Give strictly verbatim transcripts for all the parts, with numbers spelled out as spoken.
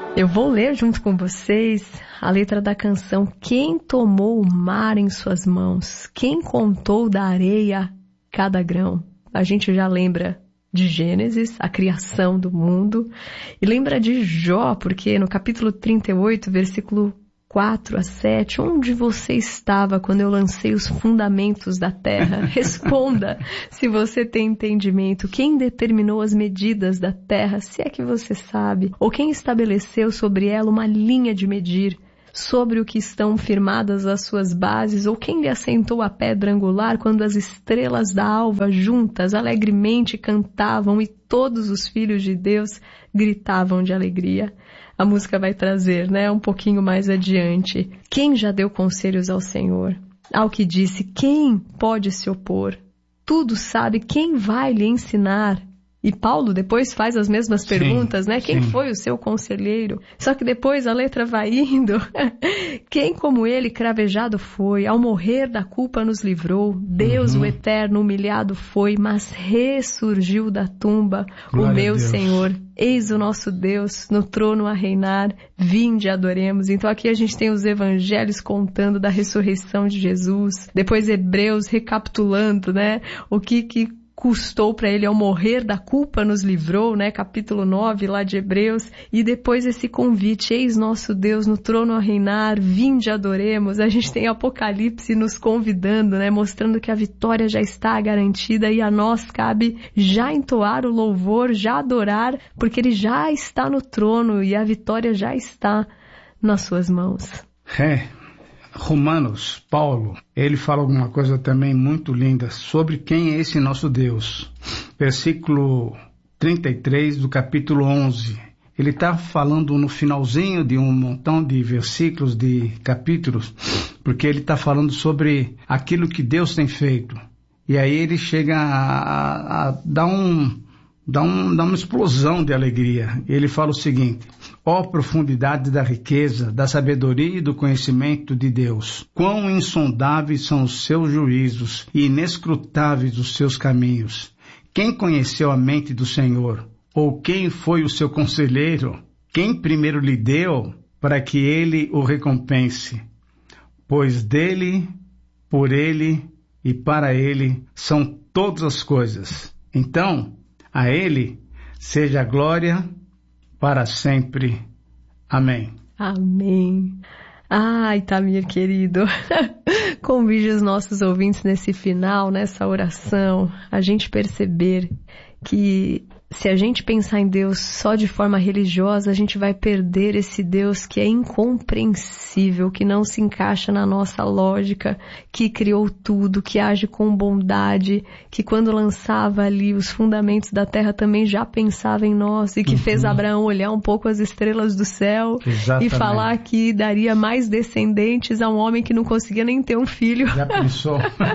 Eu vou ler junto com vocês a letra da canção Quem tomou o mar em suas mãos? Quem contou da areia cada grão? A gente já lembra de Gênesis, a criação do mundo, e lembra de Jó, porque no capítulo trinta e oito, versículo quatro a sete, onde você estava quando eu lancei os fundamentos da terra? Responda, se você tem entendimento. Quem determinou as medidas da terra, se é que você sabe? Ou quem estabeleceu sobre ela uma linha de medir? Sobre o que estão firmadas as suas bases? Ou quem lhe assentou a pedra angular quando as estrelas da alva juntas alegremente cantavam e todos os filhos de Deus gritavam de alegria? A música vai trazer, né, um pouquinho mais adiante. Quem já deu conselhos ao Senhor? Ao que disse, quem pode se opor? Tudo sabe, quem vai lhe ensinar? E Paulo depois faz as mesmas perguntas, sim, né? Quem sim. foi o seu conselheiro? Só que depois a letra vai indo. Quem como ele cravejado foi, ao morrer da culpa nos livrou. Deus uhum. o eterno humilhado foi, mas ressurgiu da tumba. Glória o meu Senhor, eis o nosso Deus no trono a reinar. Vinde adoremos. Então aqui a gente tem os evangelhos contando da ressurreição de Jesus. Depois Hebreus recapitulando, né? O que que custou para ele ao morrer da culpa nos livrou, né? Capítulo nove lá de Hebreus. E depois esse convite, eis nosso Deus no trono a reinar, vinde adoremos. A gente tem Apocalipse nos convidando, né? Mostrando que a vitória já está garantida e a nós cabe já entoar o louvor, já adorar, porque ele já está no trono e a vitória já está nas suas mãos. É. Romanos, Paulo, ele fala alguma coisa também muito linda sobre quem é esse nosso Deus. Versículo trinta e três do capítulo onze. Ele está falando no finalzinho de um montão de versículos, de capítulos, porque ele está falando sobre aquilo que Deus tem feito. E aí ele chega a, a, a dar, um, dar, um, dar uma explosão de alegria. Ele fala o seguinte: ó profundidade da riqueza, da sabedoria e do conhecimento de Deus! Quão insondáveis são os seus juízos e inescrutáveis os seus caminhos! Quem conheceu a mente do Senhor? Ou quem foi o seu conselheiro? Quem primeiro lhe deu para que ele o recompense? Pois dele, por ele e para ele são todas as coisas. Então, a ele seja a glória para sempre. Amém. Amém. Ai, Itamir, querido, convide os nossos ouvintes nesse final, nessa oração, a gente perceber que se a gente pensar em Deus só de forma religiosa, a gente vai perder esse Deus que é incompreensível, que não se encaixa na nossa lógica, que criou tudo, que age com bondade, que quando lançava ali os fundamentos da terra também já pensava em nós e que uhum. fez Abraão olhar um pouco as estrelas do céu Exatamente. E falar que daria mais descendentes a um homem que não conseguia nem ter um filho. Já pensou?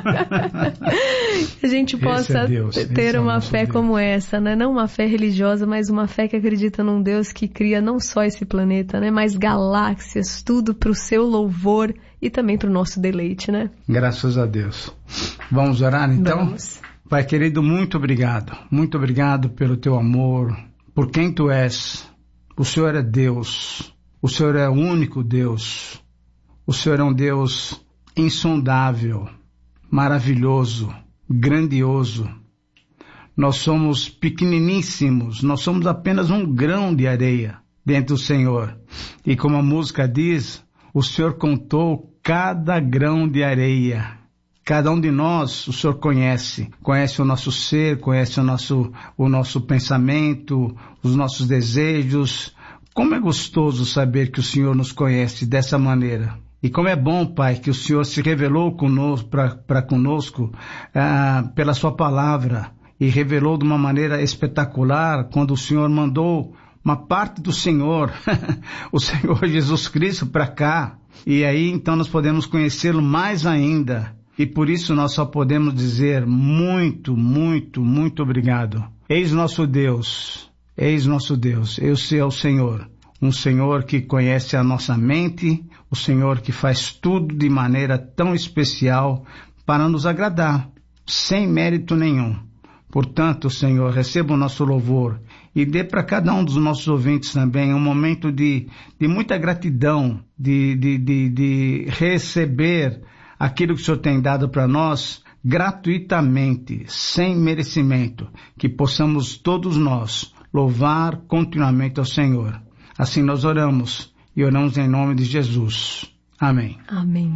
A gente possa é Deus, ter uma é fé Deus. Como essa, né? Não uma fé religiosa, mas uma fé que acredita num Deus que cria não só esse planeta, né? Mas galáxias, tudo para o seu louvor e também para o nosso deleite, né? Graças a Deus. Vamos orar então? Vamos. Pai querido, muito obrigado. Muito obrigado pelo teu amor, por quem tu és. O Senhor é Deus. O Senhor é o único Deus. O Senhor é um Deus insondável, maravilhoso, grandioso. Nós somos pequeniníssimos, nós somos apenas um grão de areia dentro do Senhor. E como a música diz, o Senhor contou cada grão de areia. Cada um de nós, o Senhor conhece. Conhece o nosso ser, conhece o nosso, o nosso pensamento, os nossos desejos. Como é gostoso saber que o Senhor nos conhece dessa maneira. E como é bom, Pai, que o Senhor se revelou conosco, para conosco ah, pela sua palavra. E revelou de uma maneira espetacular quando o Senhor mandou uma parte do Senhor, o Senhor Jesus Cristo para cá. E aí então nós podemos conhecê-lo mais ainda. E por isso nós só podemos dizer muito, muito, muito obrigado. Eis nosso Deus, eis nosso Deus, esse é o Senhor. Um Senhor que conhece a nossa mente, o Senhor que faz tudo de maneira tão especial para nos agradar, sem mérito nenhum. Portanto, Senhor, receba o nosso louvor e dê para cada um dos nossos ouvintes também um momento de, de muita gratidão, de, de, de, de receber aquilo que o Senhor tem dado para nós gratuitamente, sem merecimento, que possamos todos nós louvar continuamente ao Senhor. Assim nós oramos e oramos em nome de Jesus. Amém. Amém.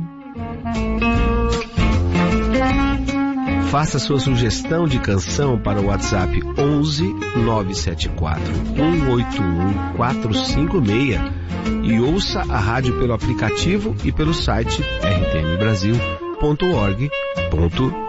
Faça sua sugestão de canção para o WhatsApp onze nove sete quatro um oito um quatro cinco seis e ouça a rádio pelo aplicativo e pelo site r t m brasil ponto org ponto